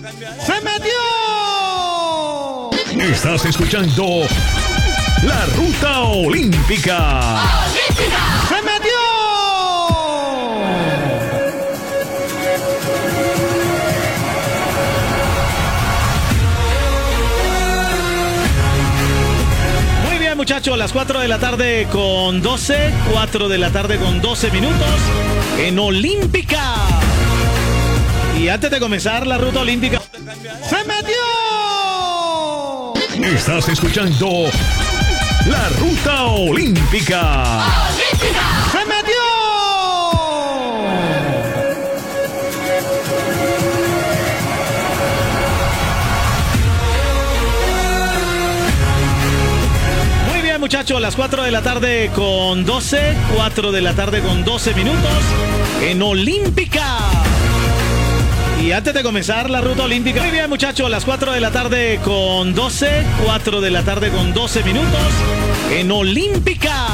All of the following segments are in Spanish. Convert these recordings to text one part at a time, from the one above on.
¡Se metió! Estás escuchando La Ruta Olímpica. ¡Se metió! Muchachos, las 4 de la tarde con 12, 4 de la tarde con 12 minutos en Olímpica. Y antes de comenzar la ruta olímpica, ¡se metió! Estás escuchando La Ruta Olímpica. ¡Se metió! Muchachos, las 4 de la tarde con 12, 4 de la tarde con 12 minutos en Olímpica. Y antes de comenzar la ruta olímpica, muy bien muchachos, las 4 de la tarde con 12, 4 de la tarde con 12 minutos en Olímpica.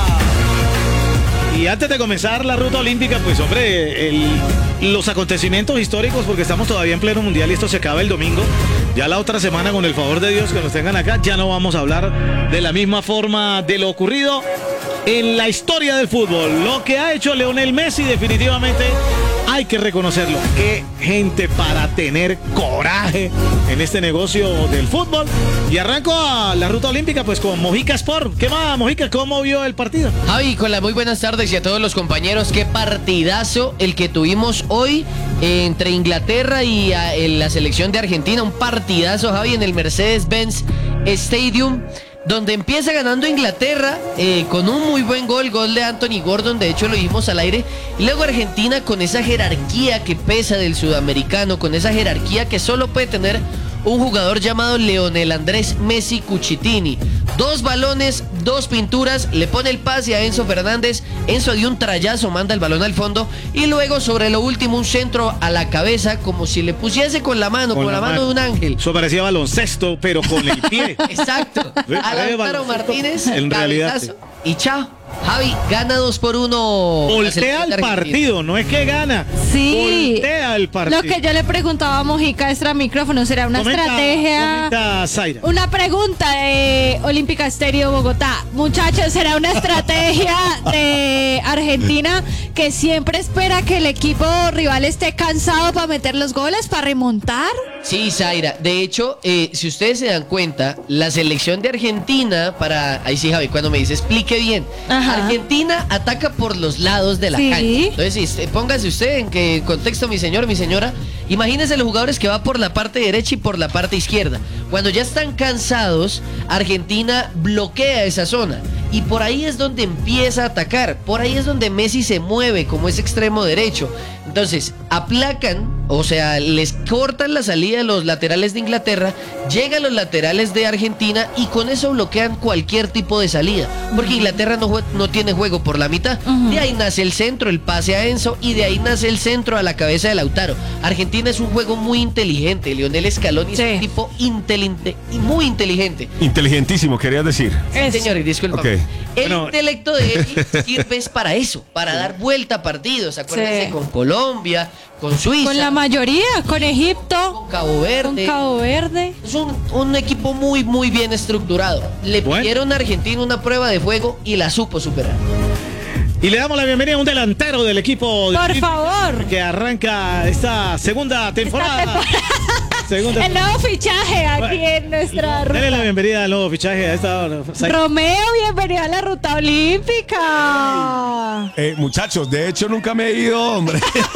Y antes de comenzar la ruta olímpica, pues hombre, los acontecimientos históricos, porque estamos todavía en pleno mundial y esto se acaba el domingo. Ya la otra semana, con el favor de Dios, que nos tengan acá, ya no vamos a hablar de la misma forma de lo ocurrido en la historia del fútbol. Lo que ha hecho Lionel Messi, definitivamente hay que reconocerlo. Qué gente para tener coraje en este negocio del fútbol. Y arranco a la ruta olímpica pues con Mojica Sport. ¿Qué más, Mojica? ¿Cómo vio el partido? Javi, con las muy buenas tardes y a todos los compañeros. Qué partidazo el que tuvimos hoy entre Inglaterra y la selección de Argentina. Un partidazo, Javi, en el Mercedes-Benz Stadium, donde empieza ganando Inglaterra con un muy buen gol de Anthony Gordon, de hecho lo dijimos al aire, y luego Argentina con esa jerarquía que pesa del sudamericano, con esa jerarquía que solo puede tener un jugador llamado Lionel Andrés Messi Cucitini. 2 balones, 2 pinturas, le pone el pase a Enzo Fernández, Enzo dio un trayazo, manda el balón al fondo, y luego sobre lo último un centro a la cabeza, como si le pusiese con la mano, con la mano de un ángel. Eso parecía baloncesto, pero con el pie. Exacto. A Lautaro Martínez, en realidad. Y chao. Javi, gana 2-1. Voltea el partido, no es que gana. Sí. Voltea el partido. Lo que yo le preguntaba a Mojica extra micrófono, ¿será una estrategia? Zaira. Una pregunta de Olímpica Estéreo Bogotá. Muchachos, ¿será una estrategia de Argentina que siempre espera que el equipo rival esté cansado para meter los goles, para remontar? Sí, Zaira. De hecho, si ustedes se dan cuenta, la selección de Argentina, ahí sí, Javi, cuando me dice explique bien. Ajá. Argentina ataca por los lados de la cancha. Entonces, póngase usted en qué contexto, mi señor, mi señora. Imagínense los jugadores que va por la parte derecha y por la parte izquierda. Cuando ya están cansados, Argentina bloquea esa zona. Y por ahí es donde empieza a atacar. Por ahí es donde Messi se mueve como es extremo derecho. Entonces, aplacan, o sea, les cortan la salida de los laterales de Inglaterra, llegan los laterales de Argentina y con eso bloquean cualquier tipo de salida. Porque Inglaterra no tiene juego por la mitad. De ahí nace el centro, el pase a Enzo, y de ahí nace el centro a la cabeza de Lautaro. Argentina es un juego muy inteligente. Lionel Scaloni es un tipo inteligente y muy inteligente. Inteligentísimo, querías decir. Sí, señor, y disculpa. Okay. El intelecto de él sirve para eso, para dar vuelta a partidos. Acuérdense, con Colombia, con Suiza, con la mayoría, con Egipto, con Cabo Verde. Es un equipo muy, muy bien estructurado. Le pidieron a Argentina una prueba de fuego y la supo superar. Y le damos la bienvenida a un delantero del equipo. Por favor. Que arranca esta segunda temporada. El nuevo fichaje aquí en nuestra ruta. Dale la bienvenida al nuevo fichaje a esta hora. Romeo, bienvenido a la ruta olímpica. Muchachos, de hecho nunca me he ido, hombre.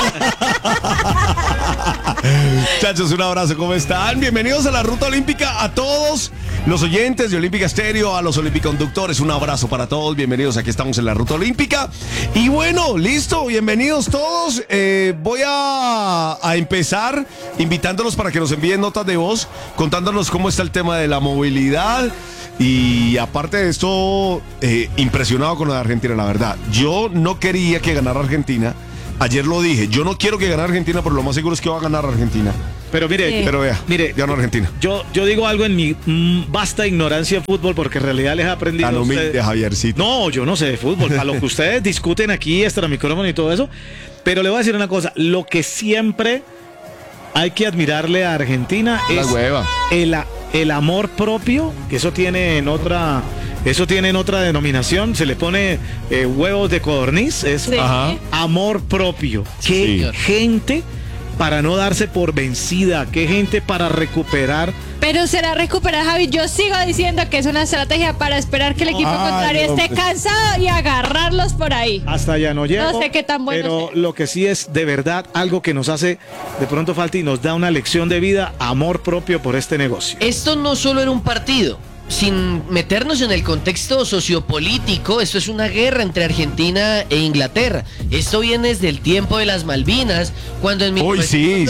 Muchachos, un abrazo, ¿cómo están? Bienvenidos a la ruta olímpica a todos los oyentes de Olímpica Estéreo, a los olímpiconductores, un abrazo para todos, bienvenidos, aquí estamos en la ruta olímpica. Y bueno, listo, bienvenidos todos. Voy a empezar invitándolos para que nos envíen notas de voz, contándonos cómo está el tema de la movilidad. Y aparte de esto, impresionado con lo de Argentina, la verdad. Yo no quería que ganara Argentina. Ayer lo dije, yo no quiero que gane Argentina, pero lo más seguro es que va a ganar Argentina. Pero mire, pero vea, ganó Argentina. Yo digo algo en mi vasta ignorancia de fútbol, porque en realidad les he aprendido a ustedes. Javiercito. No, yo no sé de fútbol, a lo que ustedes discuten aquí, extra micrófono y todo eso. Pero le voy a decir una cosa, lo que siempre hay que admirarle a Argentina La es hueva. el amor propio, que eso tiene en otra denominación, se le pone huevos de codorniz, es Sí. Ajá. amor propio. Sí, Qué señor. gente para no darse por vencida, qué gente para recuperar. Pero será recuperar, Javi. Yo sigo diciendo que es una estrategia para esperar que el equipo Ay, contrario esté hombre. cansado y agarrarlos por ahí. Hasta allá no llego. No sé qué tan bueno Pero sea. lo que sí es de verdad algo que nos hace de pronto falta y nos da una lección de vida, amor propio por este negocio. Esto no solo era un partido. Sin meternos en el contexto sociopolítico, esto es una guerra entre Argentina e Inglaterra. Esto viene desde el tiempo de las Malvinas, cuando en Uy, sí.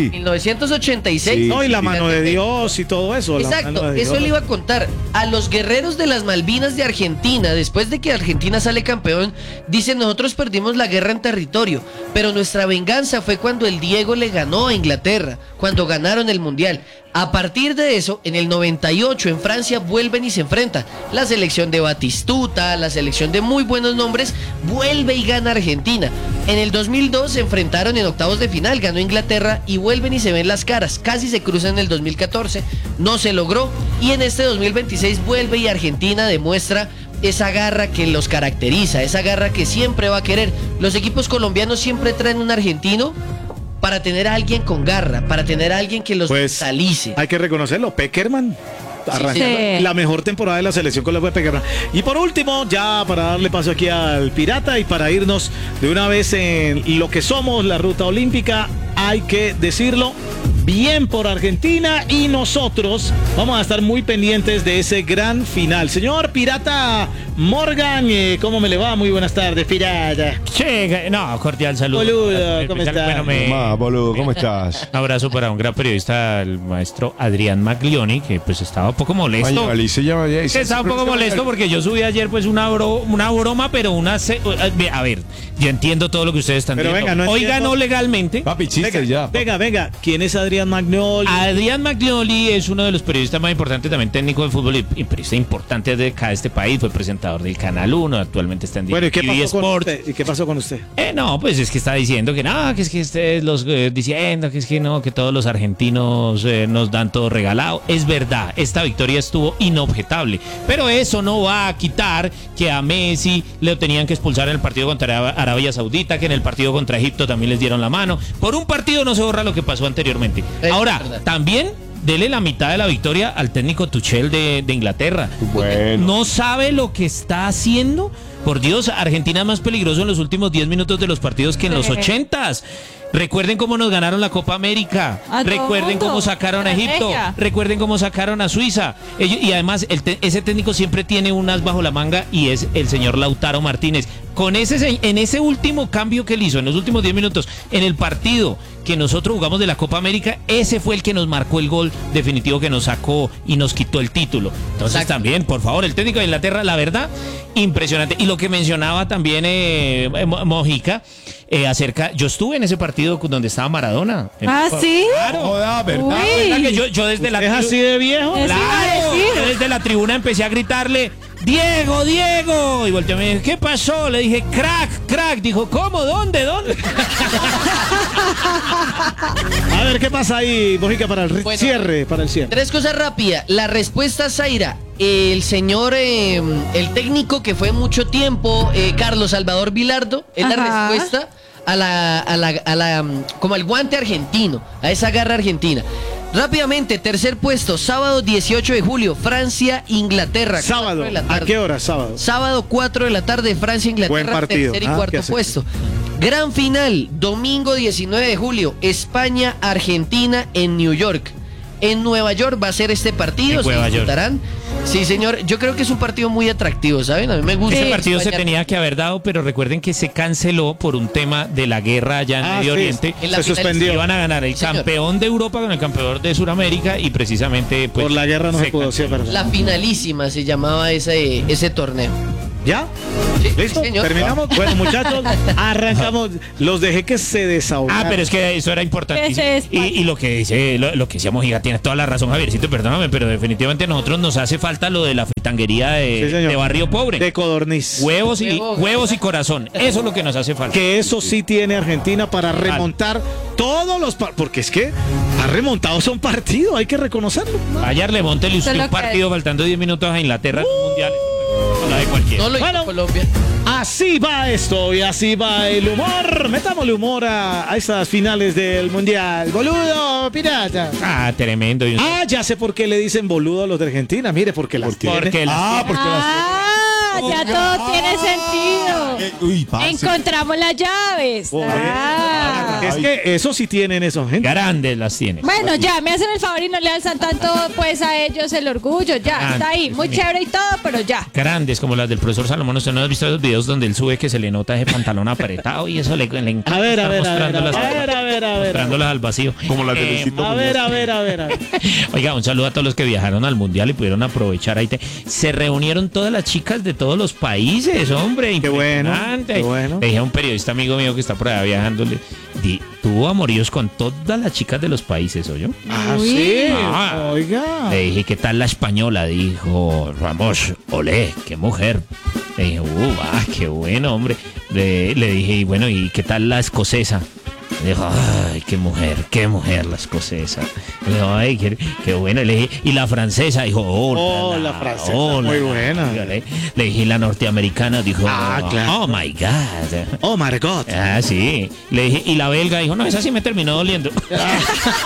1986... Sí. No, y la mano de Dios y todo eso. la Exacto, mano de eso Dios. le iba a contar. A los guerreros de las Malvinas de Argentina, después de que Argentina sale campeón, dicen: nosotros perdimos la guerra en territorio, pero nuestra venganza fue cuando el Diego le ganó a Inglaterra, cuando ganaron el Mundial. A partir de eso, en el 98 en Francia vuelven y se enfrentan. La selección de Batistuta, la selección de muy buenos nombres, vuelve y gana Argentina. En el 2002 se enfrentaron en octavos de final, ganó Inglaterra y vuelven y se ven las caras. Casi se cruzan en el 2014, no se logró. Y en este 2026 vuelve y Argentina demuestra esa garra que los caracteriza, esa garra que siempre va a querer. Los equipos colombianos siempre traen un argentino para tener a alguien con garra, para tener a alguien que los salice. Hay que reconocerlo, Peckerman. Arrancando Sí. la mejor temporada de la selección con la de Peckerman. Y por último, ya para darle paso aquí al Pirata y para irnos de una vez en lo que somos la ruta olímpica, hay que decirlo, bien por Argentina, y nosotros vamos a estar muy pendientes de ese gran final. Señor Pirata Morgan, ¿cómo me le va? Muy buenas tardes, Pirata. Che, no, cordial saludo. Boludo, ¿cómo estás? Bueno, Mamá, boludo, ¿cómo estás? un abrazo para un gran periodista, el maestro Adrián Maglioni, que pues estaba un poco molesto. Ay, se llama Que estaba un poco molesto porque yo subí ayer pues una broma, pero a ver, yo entiendo todo lo que ustedes están Pero diciendo. venga, no Hoy entiendo. ganó legalmente. Papi, chiste ya. Venga, ¿quién es Adrián Magnoli? Adrián Maglioni es uno de los periodistas más importantes, también técnico de fútbol y periodista importante de acá de este país. Fue presentador del Canal 1, actualmente está en Bueno, ¿y qué DirecTV pasó con Sport. usted? ¿Y qué pasó con usted? No, pues es que está diciendo que no, que es que ustedes los diciendo que es que no, que todos los argentinos nos dan todo regalado. Es verdad, esta victoria estuvo inobjetable, pero eso no va a quitar que a Messi le tenían que expulsar en el partido contra Arabia Saudita, que en el partido contra Egipto también les dieron la mano. Por un partido no se borra lo que pasó anteriormente. Ahora, verdad. también dele la mitad de la victoria al técnico Tuchel de Inglaterra. Bueno. ¿No sabe lo que está haciendo? Por Dios, Argentina es más peligroso en los últimos 10 minutos de los partidos que en los 80s. Recuerden cómo nos ganaron la Copa América. A todo Recuerden mundo. cómo sacaron a Egipto. Estrategia. Recuerden cómo sacaron a Suiza. Y además, ese técnico siempre tiene un as bajo la manga y es el señor Lautaro Martínez. En ese último cambio que él hizo, en los últimos 10 minutos, en el partido que nosotros jugamos de la Copa América, ese fue el que nos marcó el gol definitivo que nos sacó y nos quitó el título. Entonces Exacto. también, por favor, el técnico de Inglaterra, la verdad, impresionante. Y lo que mencionaba también Mojica, yo estuve en ese partido donde estaba Maradona. Ah, ¿sí? Claro. Joda, ¿verdad? Uy. ¿Verdad que yo desde la ¿Es así de viejo? Eso iba a Claro, decir. yo desde la tribuna empecé a gritarle: Diego, Diego. Y volteó y me dijo: ¿qué pasó? Le dije: crack. Dijo: ¿cómo? ¿Dónde? A ver, ¿qué pasa ahí, Mojica, para el Bueno, cierre? Para el cierre. 3 cosas rápidas. La respuesta, Zaira. El señor, el técnico que fue mucho tiempo, Carlos Salvador Vilardo, es la Ajá. respuesta como al guante argentino, a esa garra argentina. Rápidamente, tercer puesto, sábado 18 de julio, Francia, Inglaterra. Sábado. 4 de la ¿A tarde. qué hora sábado? Sábado 4 de la tarde, Francia, Inglaterra, Buen partido. tercer y Ah, cuarto ¿qué hace? puesto. Gran final, domingo 19 de julio, España, Argentina en New York. En Nueva York va a ser este partido, En se Nueva York. disputarán. Sí, señor, yo creo que es un partido muy atractivo, ¿saben? A mí me gusta. Ese partido se España- tenía que haber dado, pero recuerden que se canceló por un tema de la guerra allá en Medio sí, Oriente. En la se final suspendió. Iban a ganar el Sí, señor. campeón de Europa con el campeón de Sudamérica y precisamente pues, Por la guerra no se pudo, sí, es canceló. verdad. La finalísima se llamaba ese torneo. ¿Ya? Sí, ¿Listo? sí, señor. ¿Terminamos? Bueno, muchachos, arrancamos. Los dejé que se desahogaran. Ah, pero es que eso era importante. Que se despache. Y lo que dice, lo que decía Mojica tiene toda la razón, Javiercito, perdóname, pero definitivamente a nosotros nos hace falta falta lo de la fritanguería Sí, señor. de barrio pobre. De codorniz. Huevos y corazón. Eso es lo que nos hace falta. Que eso sí tiene Argentina para remontar todos los porque es que ha remontado son partidos, hay que reconocerlo. Ayer le montele usted Solo un partido faltando 10 minutos a Inglaterra en un mundial. No la de cualquiera. No lo hizo Bueno. Colombia. Así va esto y así va el humor. Metámosle humor a estas finales del mundial. Boludo, pirata. Ah, tremendo. Y un- Ah, ya sé por qué le dicen boludo a los de Argentina. Mire, porque las tiene. Porque las- Ah, porque Ya todo tiene sentido. Uy, parce. Encontramos las llaves. Ah. Es que eso sí tienen eso, gente. grandes las tiene. Bueno, ya, me hacen el favor y no le alzan tanto pues a ellos el orgullo. Ya, está ahí. Muy chévere y todo, pero ya. Grandes, como las del profesor Salomón. ¿Usted no ha visto esos videos donde él sube que se le nota ese pantalón apretado y eso le encanta? A ver, a estar ver, a ver, a mostrándolas- ver, a ver, a ver. mostrándolas al vacío. Como las de Eh, Luisito A ver, a ver, a ver, a ver. Oiga, un saludo a todos los que viajaron al mundial y pudieron aprovechar ahí. Se reunieron todas las chicas de todos los países, hombre. Qué bueno, Impresionante. qué bueno. Le dije a un periodista amigo mío que está por allá viajando, tuvo amoríos con todas las chicas de los países, ¿oyó? Ah, Uy. sí. Ah. Oiga. Le dije, ¿qué tal la española? Dijo, Ramos, olé, qué mujer. Le dije, qué bueno, hombre. Le dije, y bueno, ¿y qué tal la escocesa? Le dijo, ay, qué mujer la escocesa. Le dijo, ay, qué buena. Le dije, ¿y la francesa? Dijo, Oh, la francesa, muy buena. Le dije, ¿y la norteamericana? Dijo, Ah, claro. oh my God. Oh, Margot. Ah, sí. Le dije, ¿y la belga? Dijo, no, esa sí me terminó doliendo.